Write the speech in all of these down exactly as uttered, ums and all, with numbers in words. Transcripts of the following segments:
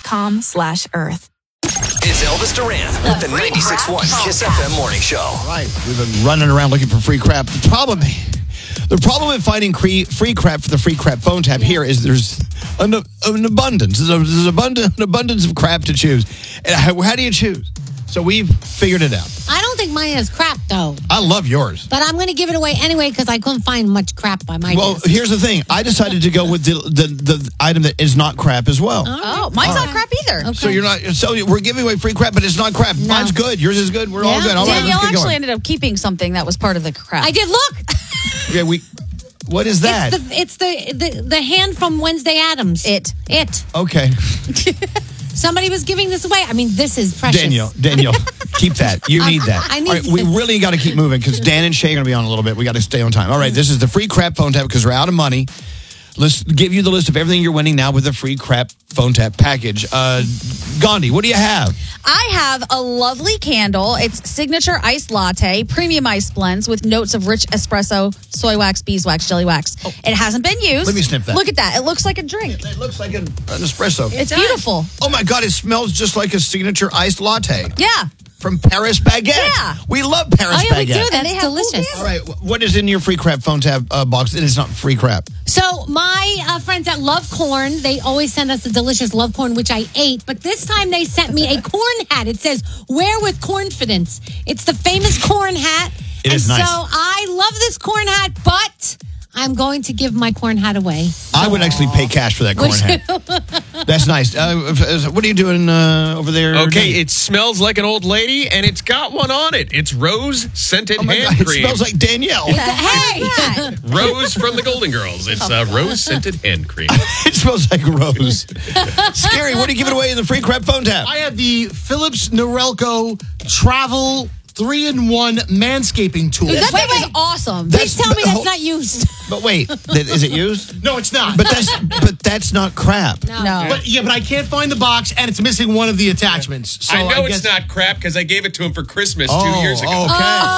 com slash earth. It's Elvis Duran with the ninety-six point one Kiss F M Morning Show. All right, we've been running around looking for free crap. The problem, the problem with finding free, free crap for the free crap phone tap here is there's an, an abundance. There's, a, there's abundant, an abundance of crap to choose. And how, how do you choose? So we've figured it out. I don't think mine is crap, though. I love yours. But I'm going to give it away anyway because I couldn't find much crap by my Well, desk. here's the thing. I decided to go with the the, the item that is not crap as well. Oh, mine's not crap either. Okay. So you're not. So we're giving away free crap, but it's not crap. No. Mine's good. Yours is good. We're all Yeah. good. All right, Danielle let's get actually going. ended up keeping something that was part of the crap. I did look. Okay, we. What is that? It's the it's the, the the hand from Wednesday Addams. It. It. Okay, Somebody was giving this away. I mean, this is precious. Danielle. Danielle, keep that. You need that. I need All right, we this. really got to keep moving because Dan and Shay are going to be on a little bit. We got to stay on time. All right, this is the free crap phone tap because we're out of money. Let's give you the list of everything you're winning now with the free crap phone tap package. Uh, Gandhi, what do you have? I have a lovely candle. It's signature iced latte, premium ice blends with notes of rich espresso, soy wax, beeswax, jelly wax. It hasn't been used. Let me sniff that. Look at that. It looks like a drink. It looks like an, an espresso. It's beautiful. Oh my God, it smells just like a signature iced latte Yeah. from Paris Baguette. Yeah. We love Paris Oh, yeah, we Baguette. do. And they That's have delicious. cool All right, wh- what is in your free crap phone tab uh, box? It is not free crap. So my uh, friends at Love Corn, they always send us a delicious Love Corn, which I ate. But this time they sent me a corn hat. It says, wear with confidence. It's the famous corn hat. It and is nice. so I love this corn hat, but I'm going to give my corn hat away. I would actually pay cash for that corn Would hat. That's nice. Uh, f- what are you doing uh, over there? Okay, Danny? it smells like an old lady, and it's got one on it. It's rose scented Oh my hand God, it cream. smells like Danielle. Hey! Rose from the Golden Girls. It's uh, rose scented hand cream. It smells like Rose. Scary, what are you giving away in the free crap phone tab? I have the Philips Norelco Travel three in one manscaping tool. That Wait, thing is wait. awesome. That's- Please tell me but- that's not used. But wait, that, is it used? No, it's not. But that's but that's not crap. No. But yeah, but I can't find the box, and it's missing one of the attachments. So I know guess- it's not crap because I gave it to him for Christmas Oh, two years ago. okay.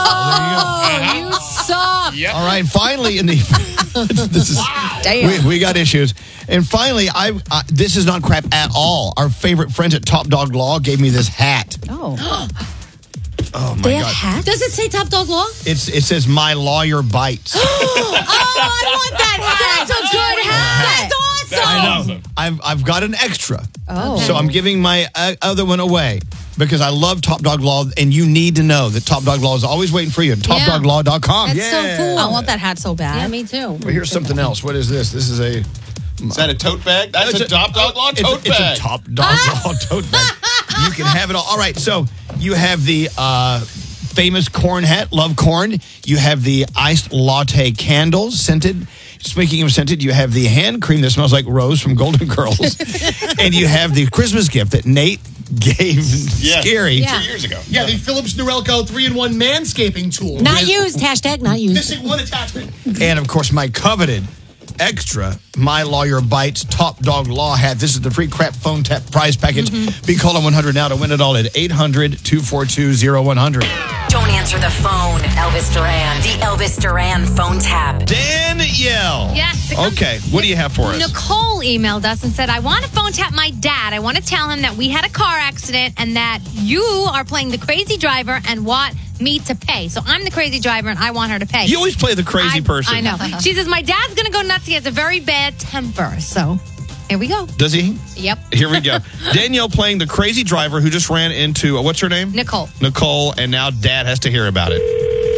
Oh, you suck. Yep. All right, finally in the this is Damn. we, we got issues. And finally, I uh, this is not crap at all. Our favorite friends at Top Dog Law gave me this hat. Oh. Oh my They have God. hats? Does it say Top Dog Law? It's it says my lawyer bites. Oh, I want that hat. That's a good hat. That's awesome. I know. I've I've got an extra. Oh. So I'm giving my uh, other one away because I love Top Dog Law, and you need to know that Top Dog Law is always waiting for you at top dog law dot com. That's so yeah. cool. I want that hat so bad. Yeah, me too. Well, here's something else. What is this? This is a Is that a tote bag? That's It's a Top Dog Law it's, tote it's bag. a Top Dog Law tote bag. You can have it all. All right, so you have the uh, famous corn hat, love corn. You have the iced latte candles, scented. Speaking of scented, you have the hand cream that smells like Rose from Golden Girls. And you have the Christmas gift that Nate gave Yeah. Scary. Yeah. Two years ago. Yeah, the Philips Norelco three in one manscaping tool. Not with used. Hashtag not used. Missing one attachment. And of course, my coveted extra My Lawyer Bites Top Dog Law hat. This is the free crap phone tap prize package. Mm-hmm. Be calling one hundred now to win it all at eight hundred, two four two, oh one hundred. Don't answer the phone. Elvis Duran. The Elvis Duran phone tap. Danielle. Yes. it comes- Okay, what do you have for us? Nicole emailed us and said, I want to phone tap my dad. I want to tell him that we had a car accident and that you are playing the crazy driver and want me to pay. So I'm the crazy driver and I want her to pay. You always play the crazy I, person. I know. She says, my dad's going to go nuts. He has a very bad temper. So here we go. Does he? Yep. Here we go. Danielle playing the crazy driver who just ran into, uh, what's her name? Nicole. Nicole, and now Dad has to hear about it.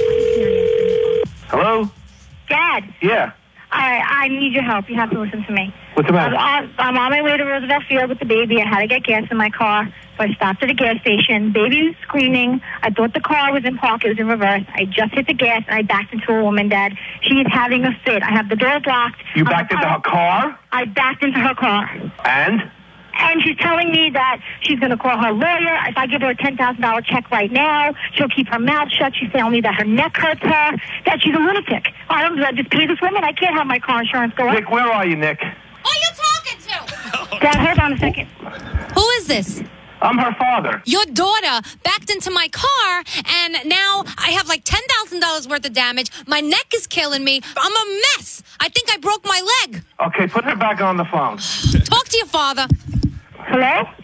Hello? Dad, Yeah. I I need your help. You have to listen to me. What's the matter? I'm on, I'm on my way to Roosevelt Field with the baby. I had to get gas in my car, so I stopped at a gas station. Baby was screaming. I thought the car was in park. It was in reverse. I just hit the gas, and I backed into a woman, Dad. She is having a fit. I have the doors locked. You backed I'm- into her car? I backed into her car. And? And she's telling me that she's going to call her lawyer. If I give her a ten thousand dollars check right now, she'll keep her mouth shut. She's telling me that her neck hurts her, that she's a lunatic. I don't know. Just pay this woman. I can't have my car insurance go up. Nick, where are you, Nick? Who are you talking to? Dad, hold on a second. Who is this? I'm her father. Your daughter backed into my car, and now I have like ten thousand dollars worth of damage. My neck is killing me. I'm a mess. I think I broke my leg. Okay, put her back on the phone. Talk to your father. Hello?